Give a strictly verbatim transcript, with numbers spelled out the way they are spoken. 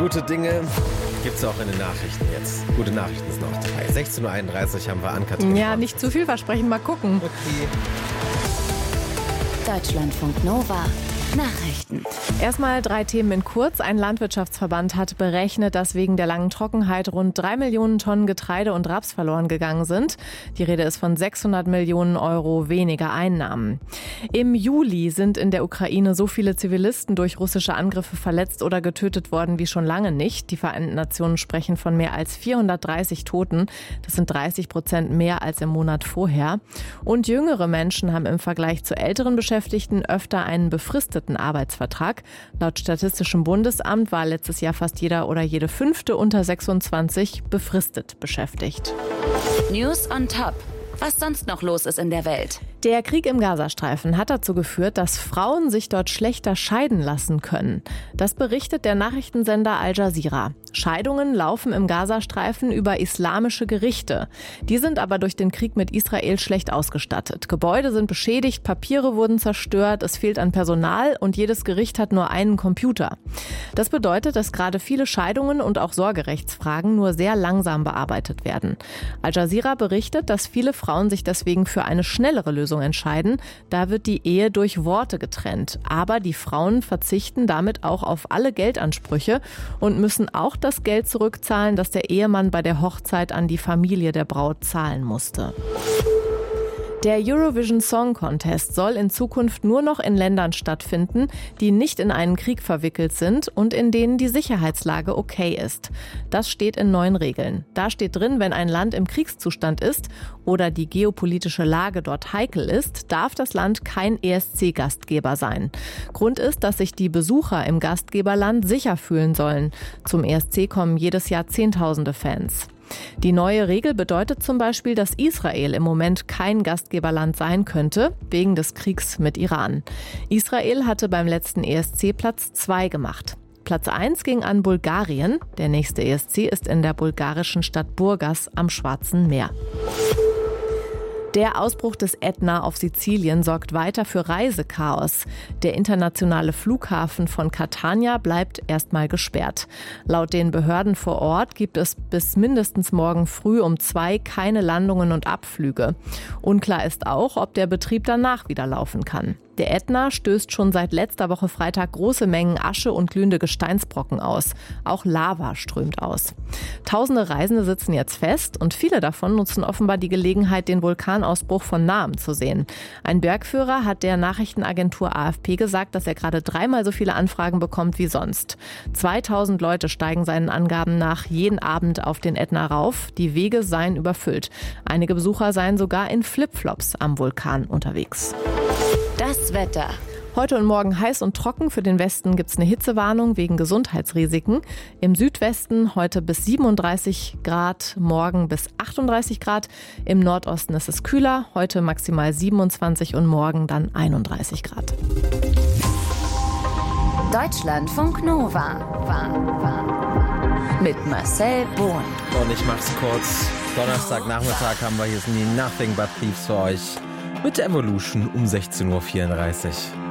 Gute Dinge gibt es auch in den Nachrichten jetzt. Gute Nachrichten sind noch dabei. sechzehn Uhr einunddreißig haben wir Ann-Kathrin. Ja, nicht zu viel versprechen, mal gucken. Okay. Deutschlandfunk Nova. Nachrichten. Erstmal drei Themen in kurz. Ein Landwirtschaftsverband hat berechnet, dass wegen der langen Trockenheit rund drei Millionen Tonnen Getreide und Raps verloren gegangen sind. Die Rede ist von sechshundert Millionen Euro weniger Einnahmen. Im Juli sind in der Ukraine so viele Zivilisten durch russische Angriffe verletzt oder getötet worden wie schon lange nicht. Die Vereinten Nationen sprechen von mehr als vierhundertdreißig Toten. Das sind dreißig Prozent mehr als im Monat vorher. Und jüngere Menschen haben im Vergleich zu älteren Beschäftigten öfter einen befristeten Arbeitsvertrag. Laut Statistischem Bundesamt war letztes Jahr fast jeder oder jede fünfte unter sechsundzwanzig befristet beschäftigt. News on top. Was sonst noch los ist in der Welt. Der Krieg im Gazastreifen hat dazu geführt, dass Frauen sich dort schlechter scheiden lassen können. Das berichtet der Nachrichtensender Al Jazeera. Scheidungen laufen im Gazastreifen über islamische Gerichte. Die sind aber durch den Krieg mit Israel schlecht ausgestattet. Gebäude sind beschädigt, Papiere wurden zerstört, es fehlt an Personal und jedes Gericht hat nur einen Computer. Das bedeutet, dass gerade viele Scheidungen und auch Sorgerechtsfragen nur sehr langsam bearbeitet werden. Al Jazeera berichtet, dass viele Frauen sich deswegen für eine schnellere Lösung entscheiden. Da wird die Ehe durch Worte getrennt. Aber die Frauen verzichten damit auch auf alle Geldansprüche und müssen auch das Geld zurückzahlen, das der Ehemann bei der Hochzeit an die Familie der Braut zahlen musste. Der Eurovision Song Contest soll in Zukunft nur noch in Ländern stattfinden, die nicht in einen Krieg verwickelt sind und in denen die Sicherheitslage okay ist. Das steht in neuen Regeln. Da steht drin, wenn ein Land im Kriegszustand ist oder die geopolitische Lage dort heikel ist, darf das Land kein E S C-Gastgeber sein. Grund ist, dass sich die Besucher im Gastgeberland sicher fühlen sollen. Zum E S C kommen jedes Jahr Zehntausende Fans. Die neue Regel bedeutet zum Beispiel, dass Israel im Moment kein Gastgeberland sein könnte, wegen des Kriegs mit Iran. Israel hatte beim letzten E S C Platz zwei gemacht. Platz eins ging an Bulgarien. Der nächste E S C ist in der bulgarischen Stadt Burgas am Schwarzen Meer. Der Ausbruch des Ätna auf Sizilien sorgt weiter für Reisechaos. Der internationale Flughafen von Catania bleibt erstmal gesperrt. Laut den Behörden vor Ort gibt es bis mindestens morgen früh um zwei keine Landungen und Abflüge. Unklar ist auch, ob der Betrieb danach wieder laufen kann. Der Ätna stößt schon seit letzter Woche Freitag große Mengen Asche und glühende Gesteinsbrocken aus. Auch Lava strömt aus. Tausende Reisende sitzen jetzt fest und viele davon nutzen offenbar die Gelegenheit, den Vulkanausbruch von nahem zu sehen. Ein Bergführer hat der Nachrichtenagentur A F P gesagt, dass er gerade dreimal so viele Anfragen bekommt wie sonst. zweitausend Leute steigen seinen Angaben nach jeden Abend auf den Ätna rauf. Die Wege seien überfüllt. Einige Besucher seien sogar in Flipflops am Vulkan unterwegs. Das Wetter. Heute und morgen heiß und trocken. Für den Westen gibt es eine Hitzewarnung wegen Gesundheitsrisiken. Im Südwesten heute bis siebenunddreißig Grad, morgen bis achtunddreißig Grad. Im Nordosten ist es kühler, heute maximal siebenundzwanzig und morgen dann einunddreißig Grad. Deutschlandfunk Nova. Mit Marcel Bohn. Und ich mach's kurz. Donnerstagnachmittag haben wir hier sind die Nothing But Thieves für euch. Mit der Evolution um sechzehn Uhr vierunddreißig.